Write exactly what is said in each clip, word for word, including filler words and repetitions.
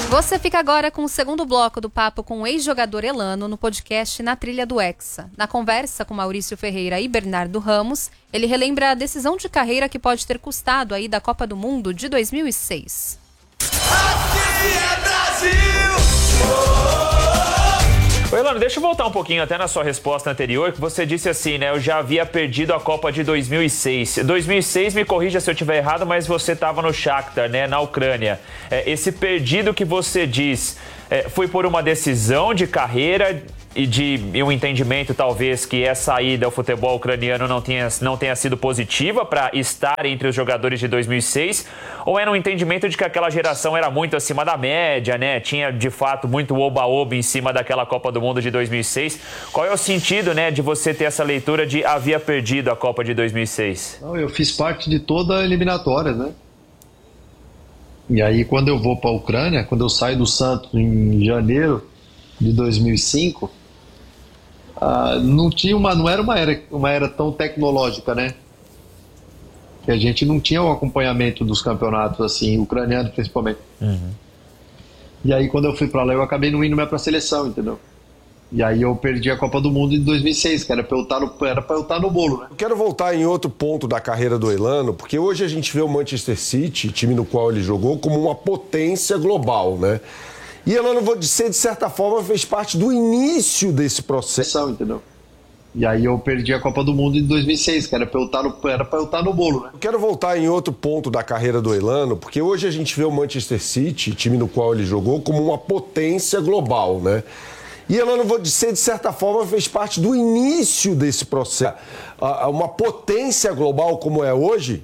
Você fica agora com o segundo bloco do papo com o ex-jogador Elano no podcast Na Trilha do Hexa. Na conversa com Maurício Ferreira e Bernardo Ramos, ele relembra a decisão de carreira que pode ter custado a ida à Copa do Mundo de dois mil e seis. Aqui é Brasil! Ô Elano, deixa eu voltar um pouquinho até na sua resposta anterior, que você disse assim, né, eu já havia perdido a Copa de dois mil e seis. dois mil e seis, me corrija se eu estiver errado, mas você estava no Shakhtar, né, na Ucrânia. É, esse perdido que você diz, é, foi por uma decisão de carreira e de e um entendimento, talvez, que essa ida ao futebol ucraniano não tenha, não tenha sido positiva para estar entre os jogadores de dois mil e seis? Ou era um entendimento de que aquela geração era muito acima da média, né? Tinha, de fato, muito oba-oba em cima daquela Copa do Mundo de dois mil e seis. Qual é o sentido, né, de você ter essa leitura de havia perdido a Copa de dois mil e seis? Não, eu fiz parte de toda a eliminatória, né? E aí, quando eu vou para a Ucrânia, quando eu saio do Santos em janeiro de dois mil e cinco... Ah, não tinha uma, não era uma era, uma era tão tecnológica, né? Que a gente não tinha o acompanhamento dos campeonatos assim, ucraniano principalmente. Uhum. E aí quando eu fui para lá eu acabei não indo mais para a seleção, entendeu? E aí eu perdi a Copa do Mundo em dois mil e seis, que era para eu estar no, era para eu estar no bolo, né? Eu quero voltar em outro ponto da carreira do Elano, porque hoje a gente vê o Manchester City, time no qual ele jogou, como uma potência global, né? E Elano, vou dizer, de certa forma, fez parte do início desse processo. Entendeu? E aí eu perdi a Copa do Mundo em dois mil e seis, que era para eu estar no, era para eu estar no bolo, né? Eu quero voltar em outro ponto da carreira do Elano, porque hoje a gente vê o Manchester City, time no qual ele jogou, como uma potência global, né? E Elano, vou dizer, de certa forma, fez parte do início desse processo. Uma potência global como é hoje.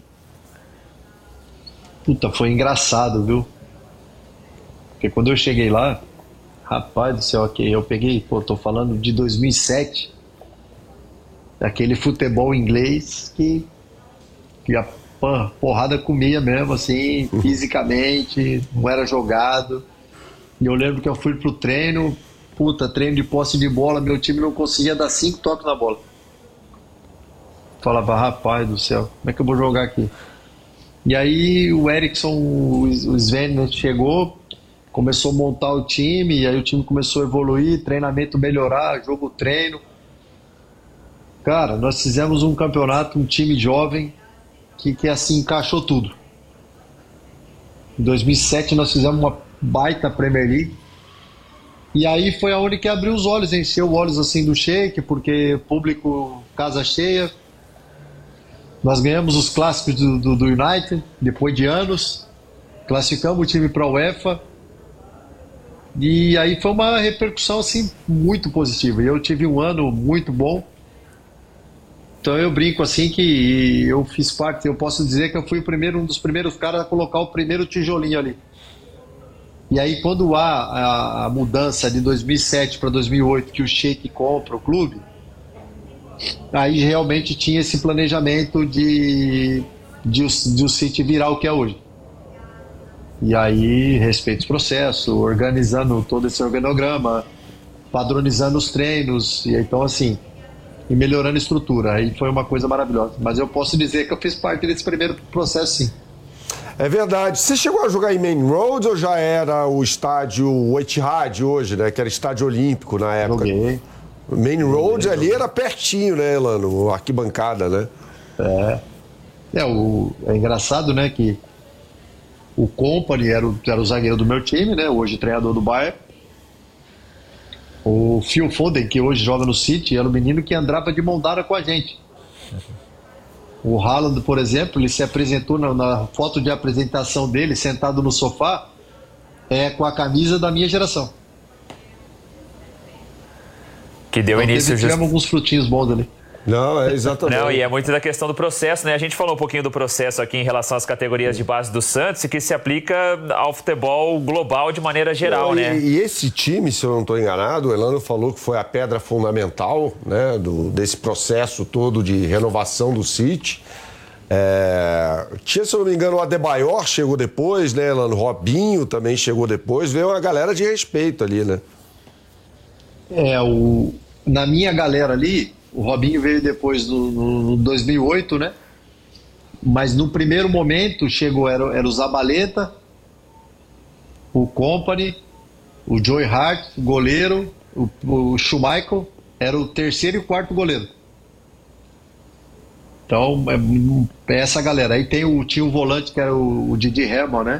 Puta, foi engraçado, viu? Porque quando eu cheguei lá, rapaz do céu, ok, eu peguei, pô, tô falando de dois mil e sete, daquele futebol inglês que, que a porrada comia mesmo, assim, fisicamente, não era jogado. E eu lembro que eu fui pro treino, puta, treino de posse de bola, meu time não conseguia dar cinco toques na bola. Falava, rapaz do céu, como é que eu vou jogar aqui? E aí o Eriksson, o Sven chegou, começou a montar o time, e aí o time começou a evoluir, treinamento melhorar, jogo treino. Cara, nós fizemos um campeonato, um time jovem, que, que assim, encaixou tudo. Em dois mil e sete nós fizemos uma baita Premier League, e aí foi a única que abriu os olhos, encheu os olhos assim do Sheik, porque público, casa cheia. Nós ganhamos os clássicos do, do, do United, depois de anos, classificamos o time para a UEFA. E aí foi uma repercussão assim muito positiva. E eu tive um ano muito bom. Então eu brinco assim que eu fiz parte, eu posso dizer que eu fui o primeiro, um dos primeiros caras a colocar o primeiro tijolinho ali. E aí quando há a, a mudança de dois mil e sete para dois mil e oito, que o Sheik compra o clube, aí realmente tinha esse planejamento de, de, o, de o City virar o que é hoje. E aí, respeito o processo, organizando todo esse organograma, padronizando os treinos, e então assim, e melhorando a estrutura. Aí foi uma coisa maravilhosa. Mas eu posso dizer que eu fiz parte desse primeiro processo, sim. É verdade. Você chegou a jogar em Main Road ou já era o estádio Etihad hoje, né? Que era estádio olímpico na época? Joguei. Main Road joguei, ali joguei. Era pertinho, né, Elano? Arquibancada, né? É. É, o, é engraçado, né, que o Kompany era o, era o zagueiro do meu time, né? Hoje treinador do Bayern. O Phil Foden, que hoje joga no City, era o menino que andava de mão dada com a gente. O Haaland, por exemplo, ele se apresentou na, na foto de apresentação dele, sentado no sofá, é com a camisa da minha geração. Que deu então, início... Tivemos just... alguns frutinhos bons ali. Não, é exatamente. Não, e é muito da questão do processo, né? A gente falou um pouquinho do processo aqui em relação às categorias de base do Santos e que se aplica ao futebol global de maneira geral, não, né? E, e esse time, se eu não estou enganado, o Elano falou que foi a pedra fundamental, né, do, desse processo todo de renovação do City. É, tinha, se eu não me engano, o Adebayor chegou depois, né, Elano? Robinho também chegou depois. Veio uma galera de respeito ali, né? É, o, na minha galera ali... O Robinho veio depois no, no dois mil e oito, né? Mas no primeiro momento chegou, era, era o Zabaleta, o Kompany, o Joey Hart, o goleiro, o, o Schmeichel era o terceiro e o quarto goleiro. Então, é, é essa galera. Aí tem o, tinha o volante que era o, o Didi Hermann, né?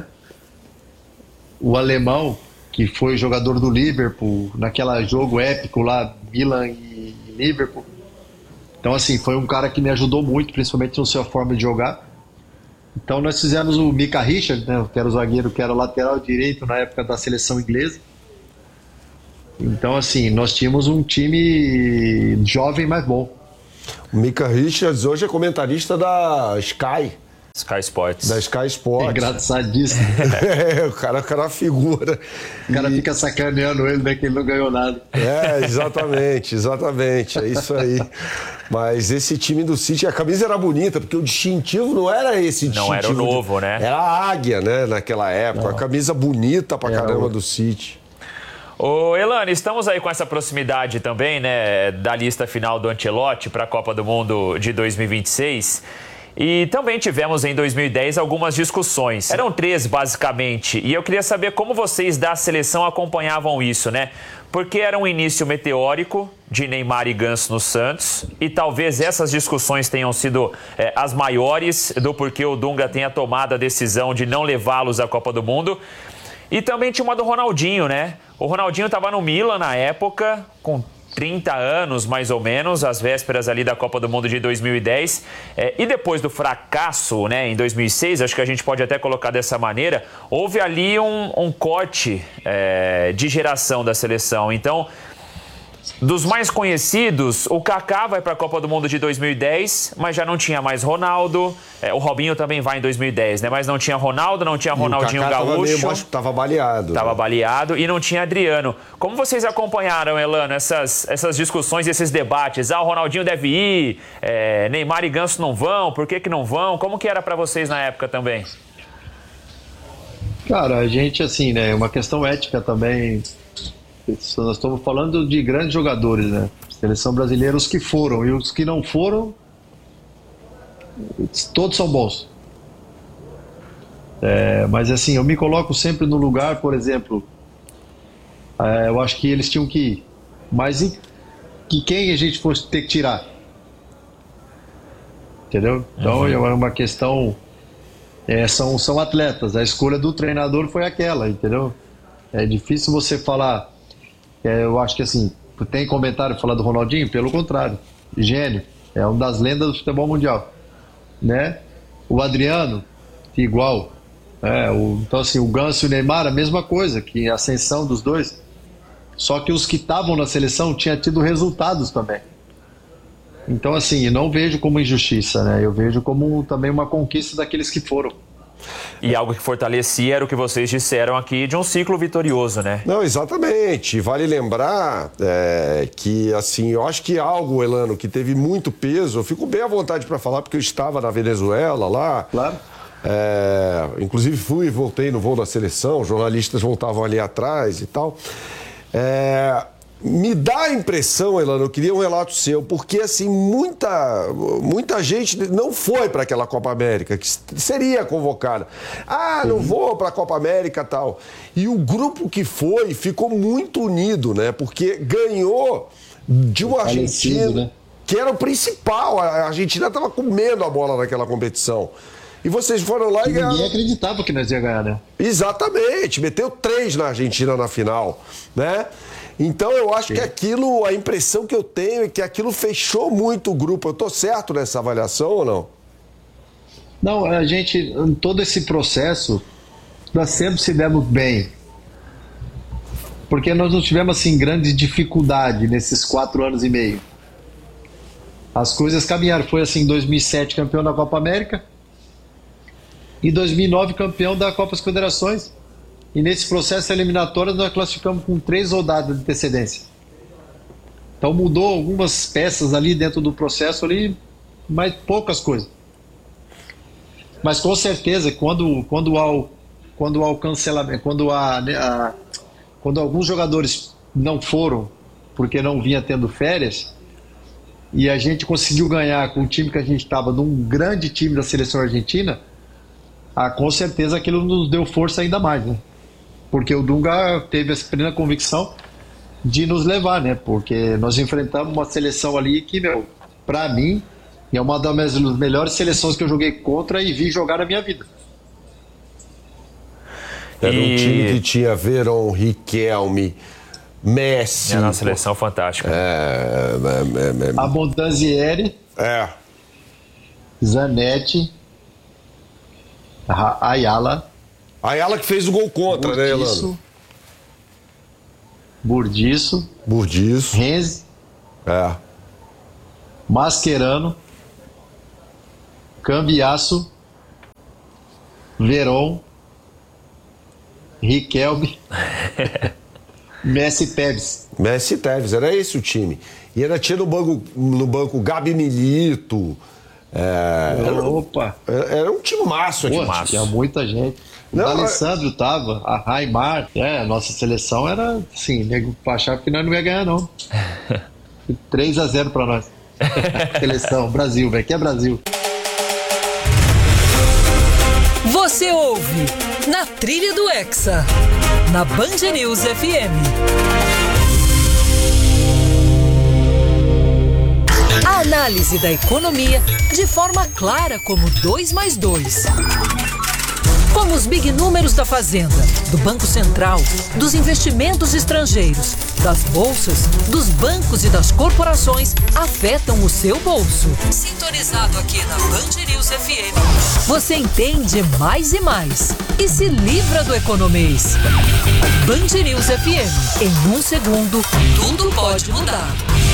O alemão, que foi jogador do Liverpool, naquele jogo épico lá, Milan e Liverpool. Então, assim, foi um cara que me ajudou muito, principalmente na sua forma de jogar. Então, nós fizemos o Micah Richards, né, que era o zagueiro, que era o lateral direito na época da seleção inglesa. Então, assim, nós tínhamos um time jovem, mas bom. O Micah Richards hoje é comentarista da Sky. Sky Sports. Da Sky Sports. Engraçadíssimo. É, o cara, o cara é uma figura. O cara e... fica sacaneando ele, né, que ele não ganhou nada. É, exatamente, exatamente. É isso aí. Mas esse time do City, a camisa era bonita, porque o distintivo não era esse distintivo. Não era o novo, de... né? Era a águia, né, naquela época. Não. A camisa bonita pra caramba o... do City. Ô, Elano, estamos aí com essa proximidade também, né, da lista final do Ancelotti para a Copa do Mundo de dois mil e vinte e seis. E também tivemos em dois mil e dez algumas discussões. Eram três, basicamente. E eu queria saber como vocês da seleção acompanhavam isso, né? Porque era um início meteórico de Neymar e Ganso no Santos. E talvez essas discussões tenham sido é, as maiores do porquê o Dunga tenha tomado a decisão de não levá-los à Copa do Mundo. E também tinha uma do Ronaldinho, né? O Ronaldinho estava no Milan na época, com trinta anos, mais ou menos, às vésperas ali da Copa do Mundo de dois mil e dez. É, e depois do fracasso, né, em dois mil e seis, acho que a gente pode até colocar dessa maneira, houve ali um, um corte é, de geração da seleção. Então, dos mais conhecidos, o Kaká vai para a Copa do Mundo de dois mil e dez, mas já não tinha mais Ronaldo. É, o Robinho também vai em dois mil e dez, né? Mas não tinha Ronaldo, não tinha Ronaldinho Gaúcho. Tava, tava baleado. Tava né? baleado e não tinha Adriano. Como vocês acompanharam, Elano, essas, essas discussões, esses debates? Ah, o Ronaldinho deve ir, é, Neymar e Ganso não vão, por que que não vão? Como que era para vocês na época também? Cara, a gente, assim, né? Uma questão ética também. Nós estamos falando de grandes jogadores, né? Seleção brasileira, os que foram e os que não foram, todos são bons. É, mas assim, eu me coloco sempre no lugar, por exemplo, é, eu acho que eles tinham que ir, mas e, que quem a gente fosse ter que tirar? Entendeu? Então uhum. é uma questão, é, são, são atletas, a escolha do treinador foi aquela, entendeu? É difícil você falar. Eu acho que assim, tem comentário falar do Ronaldinho? Pelo contrário, gênio, é uma das lendas do futebol mundial, né? O Adriano, igual, é, o, então assim, o Ganso e o Neymar, a mesma coisa, que a ascensão dos dois, só que os que estavam na seleção tinham tido resultados também. Então assim, não vejo como injustiça, né? Eu vejo como também uma conquista daqueles que foram. E algo que fortalecia era o que vocês disseram aqui de um ciclo vitorioso, né? Não, exatamente. Vale lembrar é, que, assim, eu acho que algo, Elano, que teve muito peso, eu fico bem à vontade para falar, porque eu estava na Venezuela lá. Claro. É, inclusive fui e voltei no voo da seleção, jornalistas voltavam ali atrás e tal. É... Me dá a impressão, Elano, eu queria um relato seu, porque assim, muita, muita gente não foi para aquela Copa América, que seria convocada. Ah, não vou para a Copa América e tal. E o grupo que foi ficou muito unido, né? Porque ganhou de uma Argentina, né? Que era o principal. A Argentina estava comendo a bola naquela competição. E vocês foram lá e ganharam. Ninguém acreditava que nós ia ganhar, né? Exatamente, meteu três na Argentina na final, né? Então eu acho Sim. que aquilo, a impressão que eu tenho é que aquilo fechou muito o grupo. Eu tô certo nessa avaliação ou não? Não, a gente, em todo esse processo, nós sempre se demos bem. Porque nós não tivemos assim grande dificuldade nesses quatro anos e meio. As coisas caminharam. Foi assim, em dois mil e sete campeão da Copa América. Em dois mil e nove campeão da Copa das Confederações. E nesse processo eliminatório nós classificamos com três rodadas de antecedência. Então mudou algumas peças ali dentro do processo ali, mas poucas coisas. Mas com certeza, quando, quando há o, quando há o cancelamento, quando, há, né, a, quando alguns jogadores não foram porque não vinha tendo férias, e a gente conseguiu ganhar com o time que a gente estava, num grande time da seleção argentina, ah, com certeza aquilo nos deu força ainda mais, né? porque o Dunga teve essa plena convicção de nos levar, né? Porque nós enfrentamos uma seleção ali que, meu, pra mim, é uma das melhores seleções que eu joguei contra e vi jogar na minha vida. Era um E- time que tinha Verón, Riquelme, Messi. É uma seleção fantástica. É, é, é, A Bondanzieri, é. Zanetti, a- Ayala, Ayala que fez o gol contra, né, Elano? Burdiço, Burdiço, Burdiço. Renzi, É. Mascherano, Cambiasso, Verón, Riquelme, Messi Tevez. Messi e Tevez, era esse o time. E ainda tinha no banco, no banco Gabi Milito. É, era, Opa! era um time maço aqui. Pô, massa. tinha muita gente. O Não, Alessandro tava, a Raimar. É, a nossa seleção era assim, nego achava que nós não ia ganhar, não. três a zero pra nós. Seleção, Brasil, velho. Que é Brasil. Você ouve Na Trilha do Hexa, na Band News F M. A análise da economia de forma clara como dois mais dois. Como os big números da Fazenda, do Banco Central, dos investimentos estrangeiros, das bolsas, dos bancos e das corporações afetam o seu bolso. Sintonizado aqui na Band News F M, você entende mais e mais e se livra do economês. Band News F M, em um segundo, tudo pode mudar.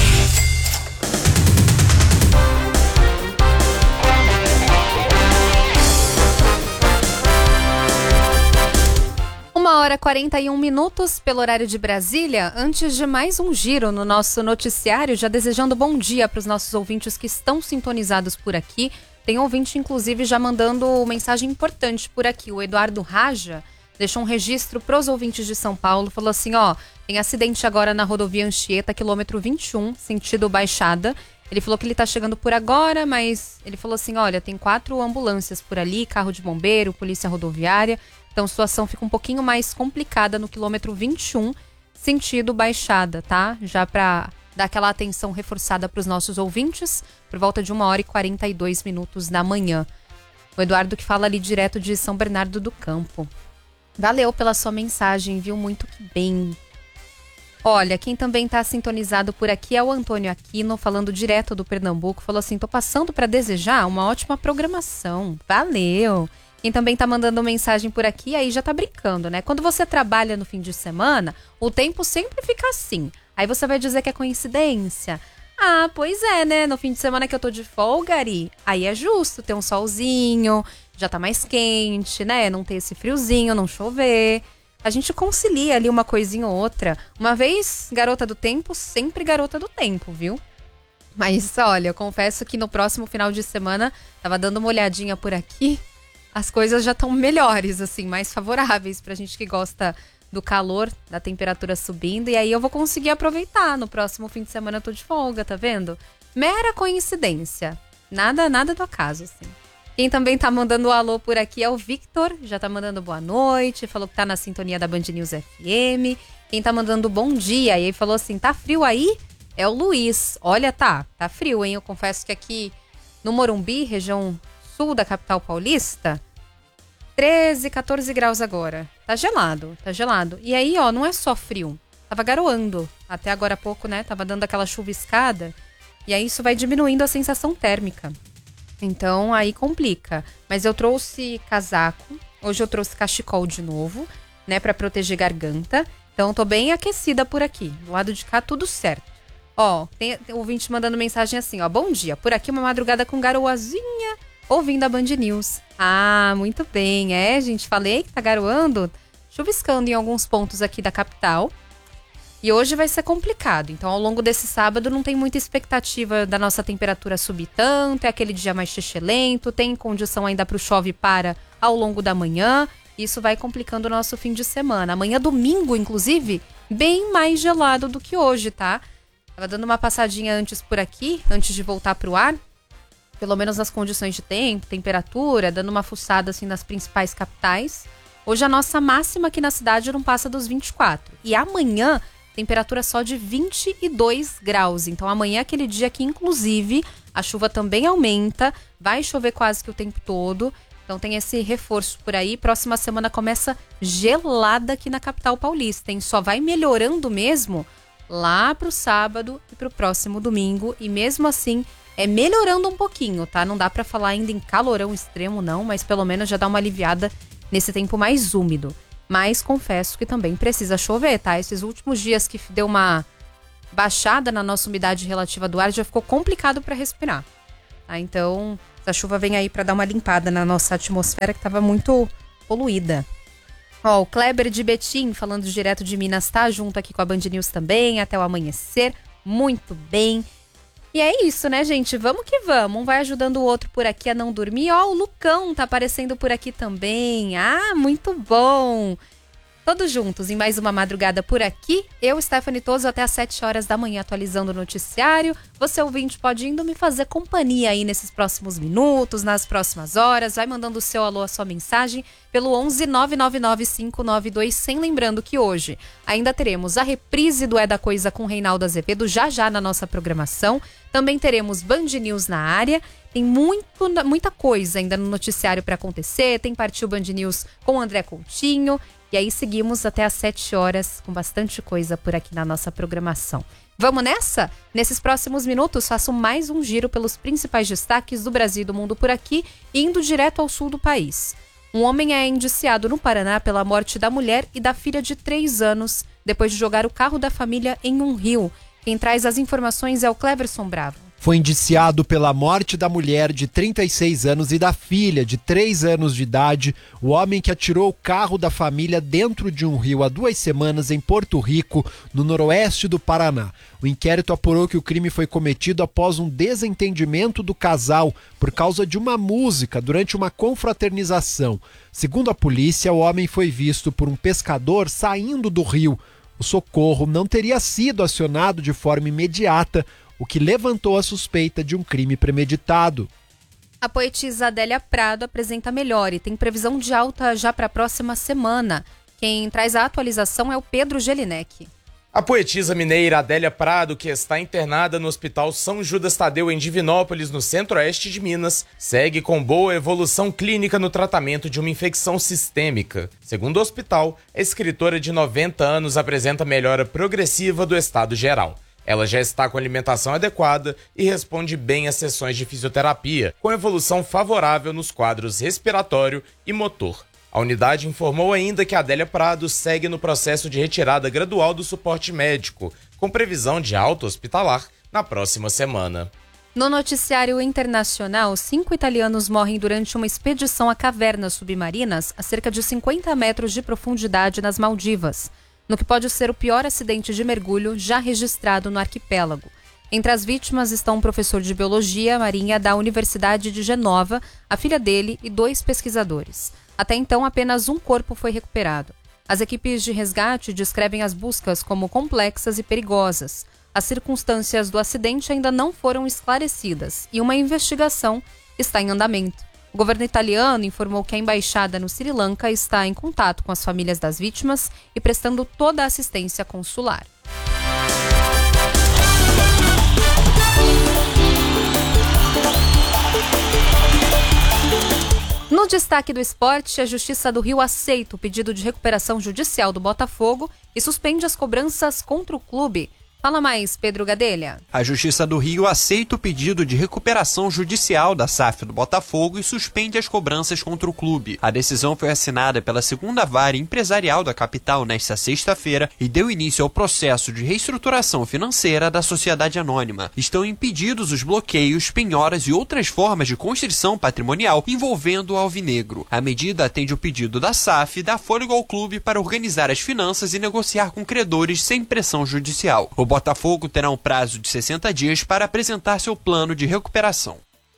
Uma hora e quarenta e um minutos pelo horário de Brasília. Antes de mais um giro no nosso noticiário, já desejando bom dia para os nossos ouvintes que estão sintonizados por aqui. Tem ouvinte, inclusive, já mandando mensagem importante por aqui. O Eduardo Raja deixou um registro para os ouvintes de São Paulo. Falou assim, ó, tem acidente agora na rodovia Anchieta, quilômetro vinte e um, sentido Baixada. Ele falou que ele tá chegando por agora, mas ele falou assim, olha, tem quatro ambulâncias por ali, carro de bombeiro, polícia rodoviária. Então a situação fica um pouquinho mais complicada no quilômetro vinte e um, sentido Baixada, tá? Já para dar aquela atenção reforçada para os nossos ouvintes, por volta de uma hora e quarenta e dois minutos da manhã. O Eduardo que fala ali direto de São Bernardo do Campo. Valeu pela sua mensagem, viu? Muito que bem. Olha, quem também está sintonizado por aqui é o Antônio Aquino, falando direto do Pernambuco. Falou assim, tô passando para desejar uma ótima programação. Valeu! Quem também tá mandando mensagem por aqui, aí já tá brincando, né? Quando você trabalha no fim de semana, o tempo sempre fica assim. Aí você vai dizer que é coincidência. Ah, pois é, né? No fim de semana que eu tô de folga, Ari, aí é justo ter um solzinho, já tá mais quente, né? Não ter esse friozinho, não chover. A gente concilia ali uma coisinha ou outra. Uma vez, garota do tempo, sempre garota do tempo, viu? Mas, olha, eu confesso que no próximo final de semana, tava dando uma olhadinha por aqui, as coisas já estão melhores, assim, mais favoráveis pra gente que gosta do calor, da temperatura subindo. E aí eu vou conseguir aproveitar. No próximo fim de semana eu tô de folga, tá vendo? Mera coincidência. Nada, nada do acaso, assim. Quem também tá mandando um alô por aqui é o Victor. Já tá mandando boa noite. Falou que tá na sintonia da Band News F M. Quem tá mandando bom dia. E aí falou assim, tá frio aí? É o Luiz. Olha, tá. Tá frio, hein? Eu confesso que aqui no Morumbi, região sul da capital paulista, treze, quatorze graus agora. Tá gelado, tá gelado. E aí, ó, não é só frio. Tava garoando. Até agora há pouco, né? Tava dando aquela chuviscada. E aí isso vai diminuindo a sensação térmica. Então, aí complica. Mas eu trouxe casaco. Hoje eu trouxe cachecol de novo, né? Pra proteger garganta. Então, tô bem aquecida por aqui. Do lado de cá, tudo certo. Ó, tem, tem ouvinte mandando mensagem assim, ó. Bom dia. Por aqui uma madrugada com garoazinha, ouvindo a Band News. Ah, muito bem. É, gente, falei que tá garoando, chuviscando em alguns pontos aqui da capital. E hoje vai ser complicado. Então, ao longo desse sábado, não tem muita expectativa da nossa temperatura subir tanto. É aquele dia mais xixelento. Tem condição ainda pro chove e para ao longo da manhã. Isso vai complicando o nosso fim de semana. Amanhã, domingo, inclusive, bem mais gelado do que hoje, tá? Tava dando uma passadinha antes por aqui, antes de voltar pro ar. Pelo menos nas condições de tempo, temperatura, dando uma fuçada assim nas principais capitais. Hoje a nossa máxima aqui na cidade não passa dos vinte e quatro. E amanhã, temperatura só de vinte e dois graus. Então amanhã é aquele dia que, inclusive, a chuva também aumenta. Vai chover quase que o tempo todo. Então tem esse reforço por aí. Próxima semana começa gelada aqui na capital paulista, hein? Só vai melhorando mesmo lá pro sábado e pro próximo domingo. E mesmo assim, é melhorando um pouquinho, tá? Não dá pra falar ainda em calorão extremo, não. Mas pelo menos já dá uma aliviada nesse tempo mais úmido. Mas confesso que também precisa chover, tá? Esses últimos dias que deu uma baixada na nossa umidade relativa do ar, já ficou complicado para respirar. Tá? Então, essa chuva vem aí para dar uma limpada na nossa atmosfera, que estava muito poluída. Ó, o Kleber de Betim, falando direto de Minas, tá junto aqui com a Band News também, até o amanhecer. Muito bem. E é isso, né, gente? Vamos que vamos. Um vai ajudando o outro por aqui a não dormir. Ó, o Lucão tá aparecendo por aqui também. Ah, muito bom. Todos juntos em mais uma madrugada por aqui. Eu, Stephanie Toso, até às sete horas da manhã atualizando o noticiário. Você, ouvinte, pode indo me fazer companhia aí nesses próximos minutos, nas próximas horas. Vai mandando o seu alô, a sua mensagem pelo onze nove nove nove cinco nove dois cem. Lembrando que hoje ainda teremos a reprise do É da Coisa com Reinaldo Azevedo já já na nossa programação. Também teremos Band News na área. Tem muito, muita coisa ainda no noticiário para acontecer. Tem Partiu Band News com o André Coutinho. E aí seguimos até às sete horas com bastante coisa por aqui na nossa programação. Vamos nessa? Nesses próximos minutos faço mais um giro pelos principais destaques do Brasil e do mundo por aqui, indo direto ao sul do país. Um homem é indiciado no Paraná pela morte da mulher e da filha de três anos, depois de jogar o carro da família em um rio. Quem traz as informações é o Cleverson Bravo. Foi indiciado pela morte da mulher de trinta e seis anos e da filha de três anos de idade, o homem que atirou o carro da família dentro de um rio há duas semanas em Porto Rico, no noroeste do Paraná. O inquérito apurou que o crime foi cometido após um desentendimento do casal por causa de uma música durante uma confraternização. Segundo a polícia, o homem foi visto por um pescador saindo do rio. O socorro não teria sido acionado de forma imediata, o que levantou a suspeita de um crime premeditado. A poetisa Adélia Prado apresenta melhor e tem previsão de alta já para a próxima semana. Quem traz a atualização é o Pedro Gelinek. A poetisa mineira Adélia Prado, que está internada no Hospital São Judas Tadeu em Divinópolis, no centro-oeste de Minas, segue com boa evolução clínica no tratamento de uma infecção sistêmica. Segundo o hospital, a escritora de noventa anos apresenta melhora progressiva do estado geral. Ela já está com alimentação adequada e responde bem às sessões de fisioterapia, com evolução favorável nos quadros respiratório e motor. A unidade informou ainda que a Adélia Prado segue no processo de retirada gradual do suporte médico, com previsão de alta hospitalar na próxima semana. No noticiário internacional, cinco italianos morrem durante uma expedição a cavernas submarinas a cerca de cinquenta metros de profundidade nas Maldivas, no que pode ser o pior acidente de mergulho já registrado no arquipélago. Entre as vítimas estão um professor de biologia marinha da Universidade de Genova, a filha dele e dois pesquisadores. Até então, apenas um corpo foi recuperado. As equipes de resgate descrevem as buscas como complexas e perigosas. As circunstâncias do acidente ainda não foram esclarecidas e uma investigação está em andamento. O governo italiano informou que a embaixada no Sri Lanka está em contato com as famílias das vítimas e prestando toda a assistência consular. No destaque do esporte, a Justiça do Rio aceita o pedido de recuperação judicial do Botafogo e suspende as cobranças contra o clube. Fala mais, Pedro Gadelha. A Justiça do Rio aceita o pedido de recuperação judicial da S A F do Botafogo e suspende as cobranças contra o clube. A decisão foi assinada pela segunda vara empresarial da capital nesta sexta-feira e deu início ao processo de reestruturação financeira da sociedade anônima. Estão impedidos os bloqueios, penhoras e outras formas de constrição patrimonial envolvendo o alvinegro. A medida atende o pedido da S A F e dá fôlego ao clube para organizar as finanças e negociar com credores sem pressão judicial. O Botafogo terá um prazo de sessenta dias para apresentar seu plano de recuperação.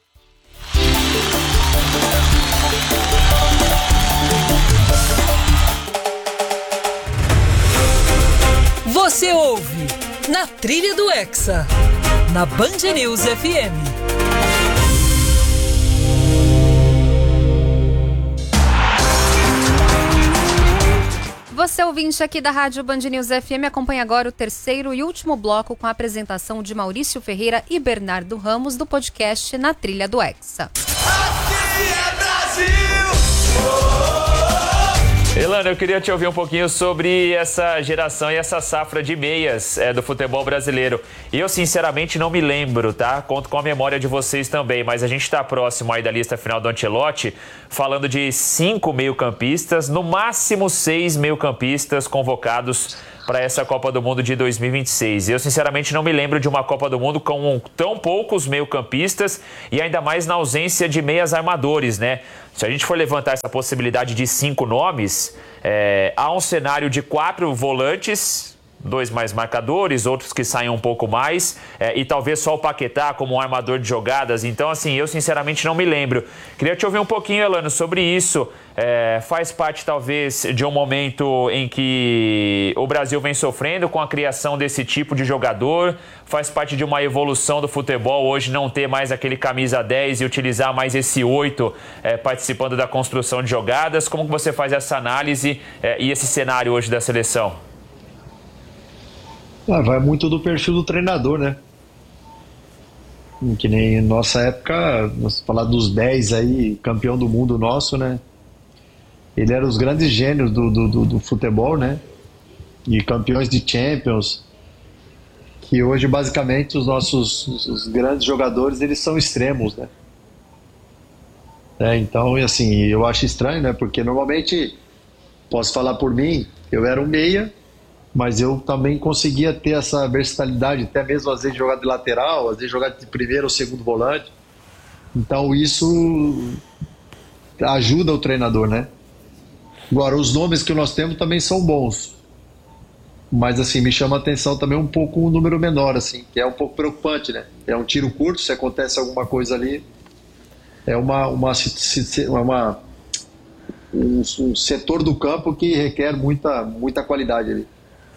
Você ouve Na Trilha do Hexa, na Band News F M. você, ouvinte aqui da Rádio Band News F M, acompanha agora o terceiro e último bloco com a apresentação de Maurício Ferreira e Bernardo Ramos do podcast Na Trilha do Hexa. Aqui é Brasil! Elano, eu queria te ouvir um pouquinho sobre essa geração e essa safra de meias é, do futebol brasileiro. Eu, sinceramente, não me lembro, tá? Conto com a memória de vocês também, mas a gente está próximo aí da lista final do Ancelotti, falando de cinco meio-campistas, no máximo seis meio-campistas convocados para essa Copa do Mundo de dois mil e vinte e seis. Eu, sinceramente, não me lembro de uma Copa do Mundo com tão poucos meio-campistas e ainda mais na ausência de meias armadores, né? Se a gente for levantar essa possibilidade de cinco nomes, é, há um cenário de quatro volantes, dois mais marcadores, outros que saem um pouco mais, é, e talvez só o Paquetá como um armador de jogadas. Então, assim, eu sinceramente não me lembro. Queria te ouvir um pouquinho, Elano, sobre isso. É, faz parte, talvez, de um momento em que o Brasil vem sofrendo com a criação desse tipo de jogador, faz parte de uma evolução do futebol, hoje não ter mais aquele camisa dez e utilizar mais esse oito é, participando da construção de jogadas. Como que você faz essa análise é, e esse cenário hoje da seleção? Ah, vai muito do perfil do treinador, né? Que nem nossa época, nós falar dos dez aí, campeão do mundo nosso, né? Ele era os grandes gênios do, do, do, do futebol, né? E campeões de Champions. Que hoje, basicamente, os nossos os, os grandes jogadores, eles são extremos, né? É, então, assim, eu acho estranho, né? Porque normalmente, posso falar por mim, eu era um meia, mas eu também conseguia ter essa versatilidade, até mesmo às vezes jogar de lateral, às vezes jogar de primeiro ou segundo volante. Então isso ajuda o treinador, né? Agora, os nomes que nós temos também são bons, mas assim, me chama a atenção também um pouco um número menor, assim, que é um pouco preocupante, né? É um tiro curto, se acontece alguma coisa ali, é uma, uma, uma, um, um setor do campo que requer muita, muita qualidade ali.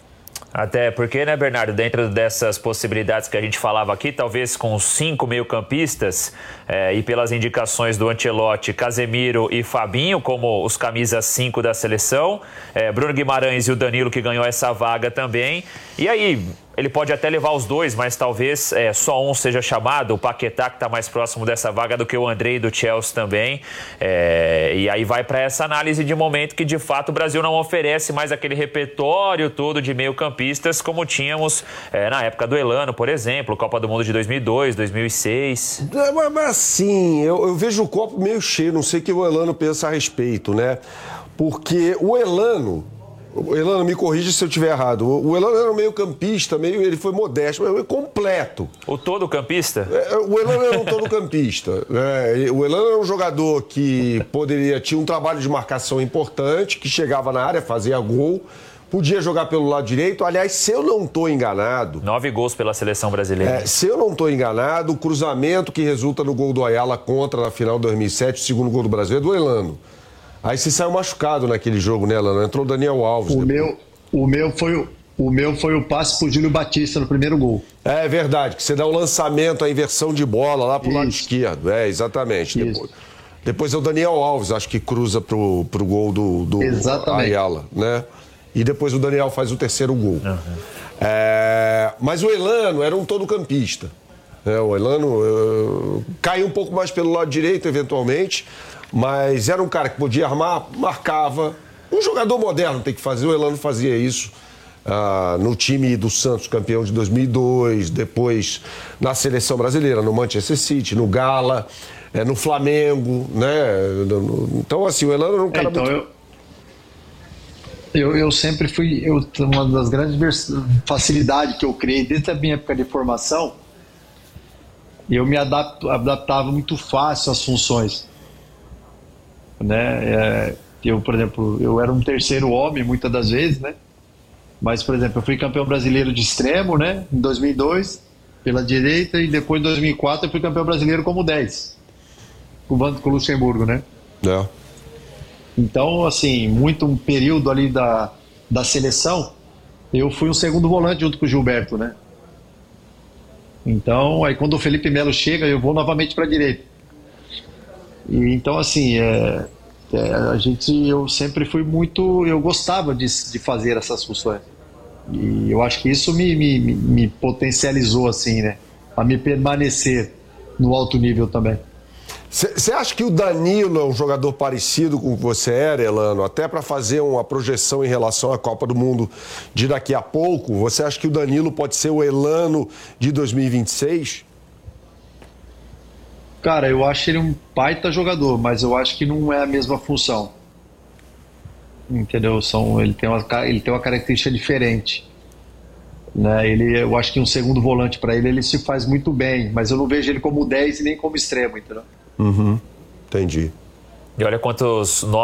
Até porque, né, Bernardo, dentro dessas possibilidades que a gente falava aqui, talvez com cinco meio-campistas é, e pelas indicações do Ancelotti, Casemiro e Fabinho como os camisas cinco da seleção, é, Bruno Guimarães e o Danilo que ganhou essa vaga também. E aí, ele pode até levar os dois, mas talvez é, só um seja chamado, o Paquetá, que está mais próximo dessa vaga do que o Andrei do Chelsea também. É, e aí vai para essa análise de momento que, de fato, o Brasil não oferece mais aquele repertório todo de meio-campistas como tínhamos é, na época do Elano, por exemplo, Copa do Mundo de dois mil e dois, dois mil e seis. É, mas, mas assim, eu, eu vejo o copo meio cheio, não sei o que o Elano pensa a respeito, né? Porque o Elano... O Elano, me corrija se eu estiver errado. O Elano era um meio campista, meio, ele foi modesto, mas completo. O todo campista? O Elano era um todo campista. Né? O Elano era um jogador que poderia, tinha um trabalho de marcação importante, que chegava na área, fazia gol, podia jogar pelo lado direito. Aliás, se eu não estou enganado... Nove gols pela seleção brasileira. É, se eu não estou enganado, o cruzamento que resulta no gol do Ayala contra na final de dois mil e sete, o segundo gol do Brasil, é do Elano. Aí você saiu machucado naquele jogo, né, Elano? Entrou o Daniel Alves. O meu, o, meu foi, o, o meu foi o passe pro Júlio Batista no primeiro gol. É verdade, que você dá o lançamento, a inversão de bola lá pro Isso. lado esquerdo. É, exatamente. Depois, depois é o Daniel Alves, acho que cruza pro, pro gol do, do Ayala, né? E depois o Daniel faz o terceiro gol. Uhum. É, mas o Elano era um todo campista. É, o Elano uh, caiu um pouco mais pelo lado direito, eventualmente, mas era um cara que podia armar, marcava. Um jogador moderno tem que fazer, o Elano fazia isso uh, no time do Santos, campeão de dois mil e dois, depois na seleção brasileira, no Manchester City, no Gala, é, no Flamengo, né? Então, assim, o Elano era um cara é, então muito... eu, eu, eu sempre fui... Eu, uma das grandes facilidades que eu criei desde a minha época de formação, eu me adapto, adaptava muito fácil às funções. Né? É, eu, por exemplo, eu era um terceiro homem muitas das vezes, né? Mas, por exemplo, eu fui campeão brasileiro de extremo, né? Em dois mil e dois, pela direita, e depois em dois mil e quatro eu fui campeão brasileiro como dez, com o Luxemburgo, né? É. Então, assim, muito um período ali da, da seleção, eu fui um segundo volante junto com o Gilberto, né? Então, aí quando o Felipe Melo chega, eu vou novamente para a direita. E, então, assim, é, É, a gente, eu sempre fui muito, eu gostava de, de fazer essas funções. E eu acho que isso me, me, me potencializou, assim, né? A me permanecer no alto nível também. Você acha que o Danilo é um jogador parecido com o que você era, Elano? Até para fazer uma projeção em relação à Copa do Mundo de daqui a pouco, você acha que o Danilo pode ser o Elano de dois mil e vinte e seis? Cara, eu acho ele um baita jogador, mas eu acho que não é a mesma função. Entendeu? São, ele, tem uma, ele tem uma característica diferente. Né? Ele, eu acho que um segundo volante para ele, ele se faz muito bem, mas eu não vejo ele como dez e nem como extremo, entendeu? Uhum, entendi. E olha quantos